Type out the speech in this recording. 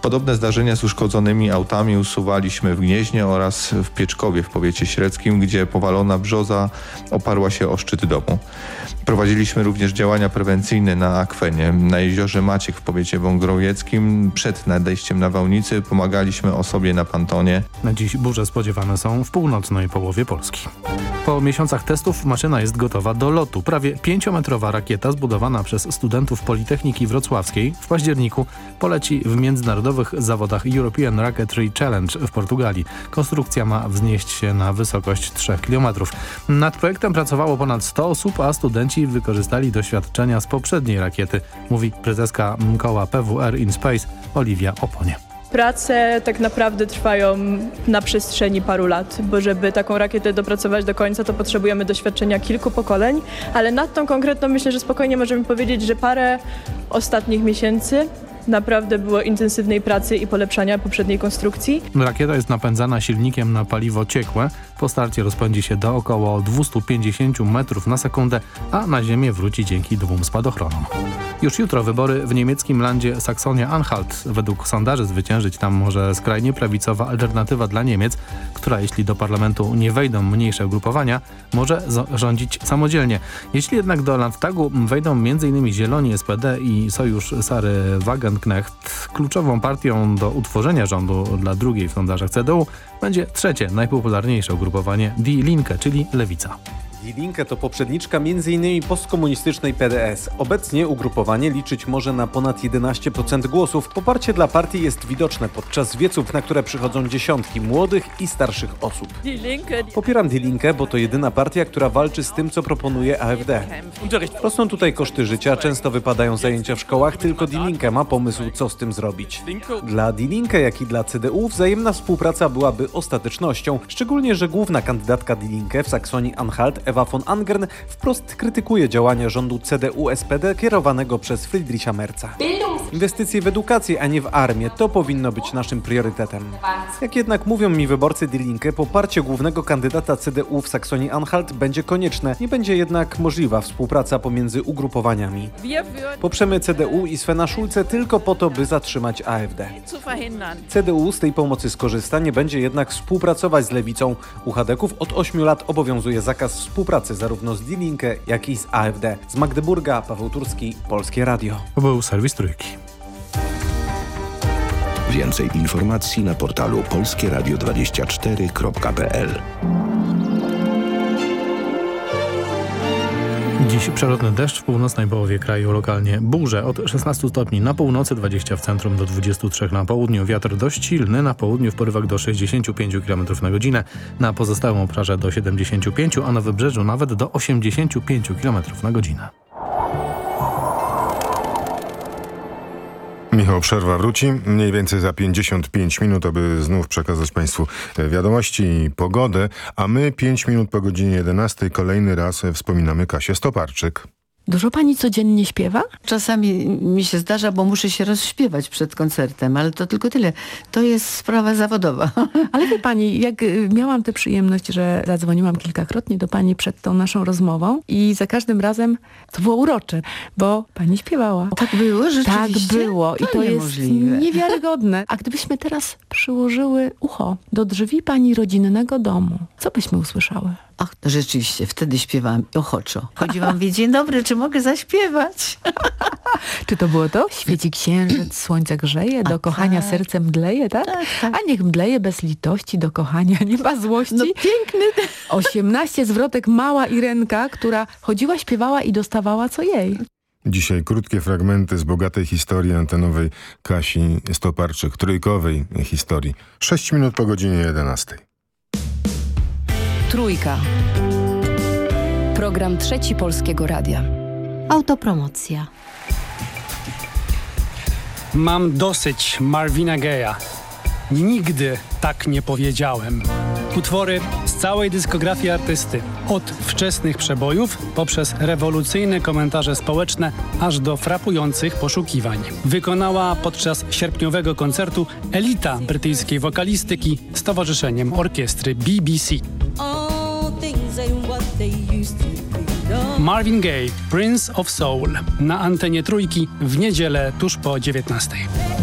Podobne zdarzenia z uszkodzonymi autami usuwaliśmy w Gnieźnie oraz w Pieczkowie w powiecie średzkim, gdzie powalona brzoza oparła się o szczyt domu. Prowadziliśmy również działania prewencyjne na akwenie. Na jeziorze Maciek w powiecie wągrowieckim przed nadejściem nawałnicy pomagaliśmy osobie na pontonie. Na dziś burze spodziewane są w północnej połowie Polski. Po miesiącach testów maszyna jest gotowa do lotu. Prawie 5-metrowa rakieta zbudowana przez studentów Politechniki Wrocławskiej w październiku poleci w międzynarodowych zawodach European Rocketry Challenge w Portugalii. Konstrukcja ma wznieść się na wysokość 3 km. Nad projektem pracowało ponad 100 osób, a studenci wykorzystali doświadczenia z poprzedniej rakiety, mówi prezeska koła PWR in Space Oliwia Oponie. Prace tak naprawdę trwają na przestrzeni paru lat, bo żeby taką rakietę dopracować do końca, to potrzebujemy doświadczenia kilku pokoleń, ale nad tą konkretną myślę, że spokojnie możemy powiedzieć, że parę ostatnich miesięcy naprawdę było intensywnej pracy i polepszania poprzedniej konstrukcji. Rakieta jest napędzana silnikiem na paliwo ciekłe. Po starcie rozpędzi się do około 250 metrów na sekundę, a na ziemię wróci dzięki 2 spadochronom. Już jutro wybory w niemieckim landzie Saksonia-Anhalt. Według sondaży zwyciężyć tam może skrajnie prawicowa Alternatywa dla Niemiec, która jeśli do parlamentu nie wejdą mniejsze ugrupowania, może rządzić samodzielnie. Jeśli jednak do Landtagu wejdą m.in. Zieloni, SPD i Sojusz Sary Wagenknecht, kluczową partią do utworzenia rządu dla drugiej w sondażach CDU będzie trzecie najpopularniejsze ugrupowanie Die Linke, czyli Lewica. Die Linke to poprzedniczka m.in. postkomunistycznej PDS. Obecnie ugrupowanie liczyć może na ponad 11% głosów. Poparcie dla partii jest widoczne podczas wieców, na które przychodzą dziesiątki młodych i starszych osób. Popieram Die Linke, bo to jedyna partia, która walczy z tym, co proponuje AfD. Rosną tutaj koszty życia, często wypadają zajęcia w szkołach, tylko Die Linke ma pomysł, co z tym zrobić. Dla Die Linke, jak i dla CDU wzajemna współpraca byłaby ostatecznością, szczególnie, że główna kandydatka Die Linke w Saksonii-Anhalt, Eva von Angern, wprost krytykuje działania rządu CDU-SPD kierowanego przez Friedricha Merza. Inwestycje w edukację, a nie w armię, to powinno być naszym priorytetem. Jak jednak mówią mi wyborcy Die Linke, poparcie głównego kandydata CDU w Saksonii-Anhalt będzie konieczne. Nie będzie jednak możliwa współpraca pomiędzy ugrupowaniami. Poprzemy CDU i Svena Schulze tylko po to, by zatrzymać AfD. CDU z tej pomocy skorzysta, nie będzie jednak współpracować z lewicą. U chadeków od 8 lat obowiązuje zakaz współpracy zarówno z Die Linke, jak i z AfD. Z Magdeburga, Paweł Turski, Polskie Radio. To był serwis Trójki. Więcej informacji na portalu polskieradio24.pl. Dziś przelotny deszcz w północnej połowie kraju, lokalnie burze od 16 stopni na północy, 20 w centrum do 23 na południu. Wiatr dość silny, na południu w porywach do 65 km na godzinę, na pozostałym obszarze do 75, a na wybrzeżu nawet do 85 km na godzinę. Michał Przerwa wróci mniej więcej za 55 minut, aby znów przekazać Państwu wiadomości i pogodę, a my 5 minut po godzinie 11 kolejny raz wspominamy Kasię Stoparczyk. Dużo pani codziennie śpiewa? Czasami mi się zdarza, bo muszę się rozśpiewać przed koncertem, ale to tylko tyle. To jest sprawa zawodowa. Ale wie pani, jak miałam tę przyjemność, że zadzwoniłam kilkakrotnie do pani przed tą naszą rozmową i za każdym razem to było urocze, bo pani śpiewała. Tak było? Rzeczywiście? Tak było. I to niemożliwe. Jest niewiarygodne. A gdybyśmy teraz przyłożyły ucho do drzwi pani rodzinnego domu, co byśmy usłyszały? Ach, to rzeczywiście, wtedy śpiewałam ochoczo. Chodziłam i dzień dobry, czy mogę zaśpiewać? Czy to było to? Świeci księżyc, słońce grzeje, do kochania serce mdleje, tak? Tak. A niech mdleje bez litości, do kochania nie ma złości. No piękny. 18 zwrotek mała Irenka, która chodziła, śpiewała i dostawała co jej. Dzisiaj krótkie fragmenty z bogatej historii antenowej Kasi Stoparczyk, trójkowej historii. 6 minut po godzinie 11. Trójka. Program Trzeci Polskiego Radia. Autopromocja. Mam dosyć Marvina Gaye'a. Nigdy tak nie powiedziałem. Utwory z całej dyskografii artysty. Od wczesnych przebojów, poprzez rewolucyjne komentarze społeczne, aż do frapujących poszukiwań. Wykonała podczas sierpniowego koncertu elita brytyjskiej wokalistyki z towarzyszeniem orkiestry BBC. Marvin Gaye, Prince of Soul, na antenie Trójki w niedzielę tuż po 19:00.